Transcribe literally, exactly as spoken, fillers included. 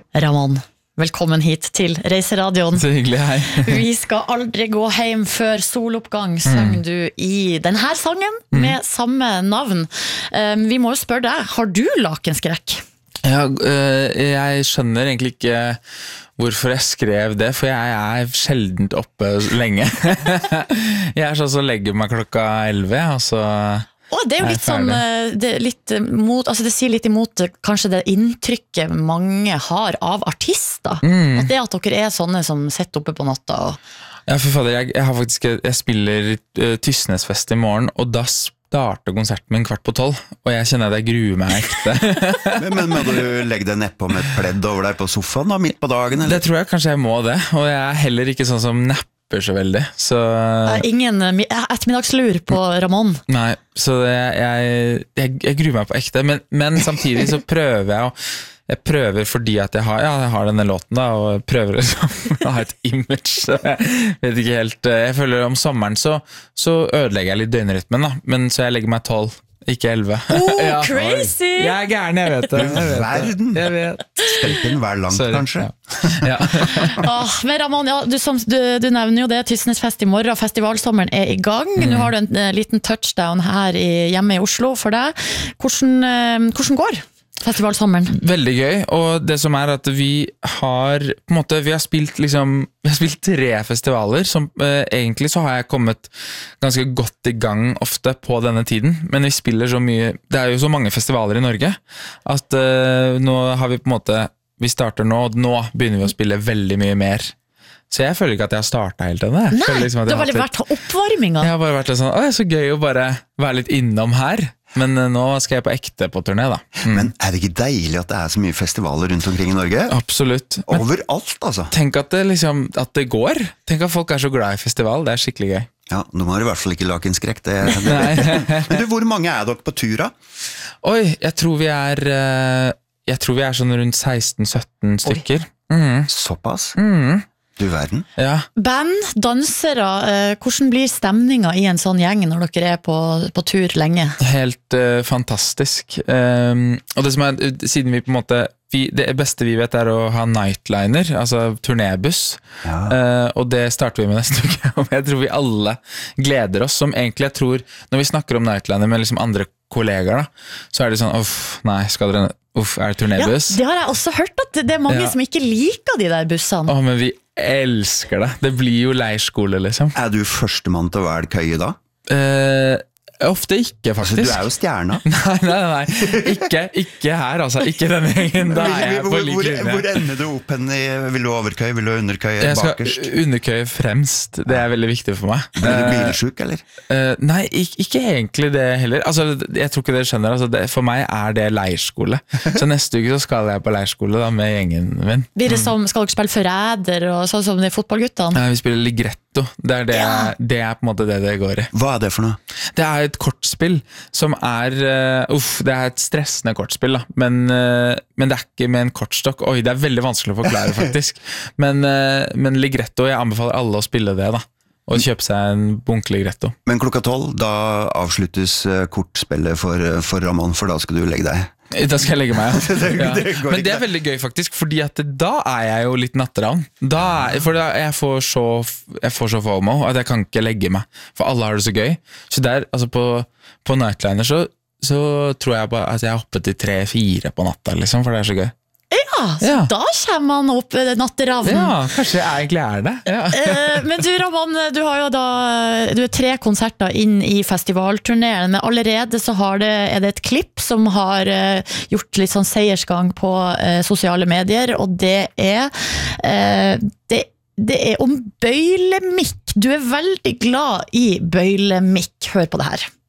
Ramón, velkommen hit til Reiseradioen. Så hyggelig, hei. Vi skal aldri gå hjem før soloppgang, sang mm. du i denne sangen mm. med samme navn. Um, vi må jo spørre deg, har du lakenskrekk? Ja, øh, jeg skjønner egentlig ikke hvorfor jeg skrev det, for jeg er sjeldent oppe lenge. Jeg er sånn som legger meg klokka elleve, og så... Og det er jo litt sånn, det, er litt mot, altså det sier litt imot kanskje det inntrykket mange har av artister. Mm. At det at dere er sånne som sitter oppe på natta. Og... Ja, for fader, jeg, jeg, har faktisk, jeg spiller uh, Tysnesfest i morgen, og da starter konserten min kvart på tolv, og jeg kjenner at jeg gruer meg ekte. men, men må du legge deg nedpå med et pledd over deg på sofaen da, midt på dagen? Eller? Det tror jeg kanskje jeg må det, og jeg er heller ikke sånn som napper så veldig, så... Ingen ettermiddagslur på Ramón. Nei, så jeg, jeg, jeg, jeg gruer meg på ekte, men, men samtidig så prøver jeg å Jeg prøver fordi at jeg har, ja, jeg har denne låten da, og prøver å ha et image, så jeg vet ikke helt, jeg føler om sommeren så, så ødelegger jeg litt døgnrytmen da, men så jeg legger meg tolv, ikke elleve. Oh, ja, crazy! Jeg er gæren, jeg vet det. Jeg vet Verden! Jeg vet. Stelten hver langt, Sorry. Kanskje? Ja. ah, men Ramón, ja, du, som, du, du nevner jo det, Tysnesfest i morgen, festivalsommeren er i gang. Mm. Nå har du en, en liten touchdown her i, hjemme i Oslo for deg. Hvordan, hvordan går festivalsommeren? Veldig gøy, og det som er at vi har på en måte, vi har spilt liksom, vi har spilt tre festivaler som eh, egentlig så har jeg kommet ganske godt i gang ofte på denne tiden, men vi spiller så mye, det er jo så mange festivaler i Norge at eh, nå har vi på en måte, vi starter nå, og nå begynner vi å spille veldig mye mer. Så jeg føler ikke at jeg har startet helt ennå. Nei, liksom du har bare vært oppvarminga. Jeg har bare vært sånn, å, det er så gøy å bare være litt innom her. Men nå skal jeg på ekte på turné da. Mm. Men er det ikke deilig at det er så mye festivaler rundt omkring i Norge? Absolutt. Men overalt, altså. Tenk at det, liksom, at det går. Tenk at folk er så glad i festival. Det er skikkelig gøy. Ja, nå har du i hvert fall ikke lakenskrekk. Det, det. Men du, hvor mange er dere på tur da? Oi, jeg tror vi er Jeg tror vi er sånn rundt seksten sytten stykker. Mm. Såpass? Mhm. Du verden. Ja. Band, dansere, eh, hvordan blir stemninga i en sånn gjeng når dere er på, på tur lenge? Helt uh, fantastisk. Um, og det som er, siden vi på en måte, vi, det beste vi vet er å ha nightliner, altså turnébuss, ja. uh, og det starter vi med neste uke, og jeg tror vi alle gleder oss, som egentlig jeg tror, når vi snakker om nightliner med liksom andre kollegaer da, så er det sånn, uff, nei, skal dere, uff, er det turnébuss? Ja, det har jeg også hørt, at det er mange ja. Som ikke liker de der bussene. Åh, men vi elsker det. Det blir jo leirskole, liksom. Er du førstemann til å være køye da? Eh... Ofte ikke, faktisk. Altså, du er jo stjerna. Nei, nei, nei. Ikke, ikke her, altså. Ikke denne gjengen. Da er jeg på hvor, like hvor, linje. hvor ender du opp henne? Vil du overkøye? Vil du underkøye jeg bakerst? Jeg skal underkøye fremst. Det er veldig viktig for meg. Blir du bilsjuk, eller? Uh, nei, ikke, ikke egentlig det heller. Altså, jeg tror ikke dere skjønner. Altså, det, for meg er det leirskole. Så neste uke så skal jeg på leirskole da, med gjengen min. Blir det som, skal dere spille forræder og sånn som de fotballguttene? Nei, vi spiller ligretto. Det er, det, ja. det er på en måte det det går i. Hva er det for noe? Det er et kortspill som er uh, uff, det er et stressende kortspill da. Men, uh, men det er ikke med en kortstokk. Oi, det er veldig vanskelig å forklare faktisk. Men, uh, men ligretto, jeg anbefaler alle å spille det da, og kjøpe seg en bunke ligretto. Men klokka tolv, da avsluttes kortspillet for, for Ramón, for da skal du legge deg. Da skal jeg legge meg, ja. det, det ja. Men det er veldig gøy faktisk, fordi at da er jeg jo litt natteravn. Da er, for da jeg får så jeg får så FOMO at jeg kan ikke legge meg, for alle har det så gøy. Så der, altså på, på nightliner så, så tror jeg bare at jeg er oppe til tre fire på natta, liksom, for det er så gøy. Ja, så ja. Da kommer man opp natteravnen. Ja, kanskje jeg egentlig er det. Ja. eh, men du, Ramón, du har jo da du er tre konserter inn i festivalturneren, men allerede så har det, er det et klipp som har uh, gjort litt sånn seiersgang på uh, sosiale medier, og det er uh, det, det er om bøylemikk. Du er veldig glad i bøylemikk. Hør på det her.